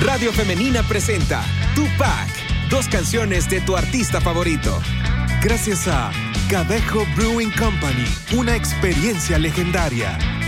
Radio Femenina presenta Tupac, 2 canciones de tu artista favorito. Gracias a Cadejo Brewing Company, una experiencia legendaria.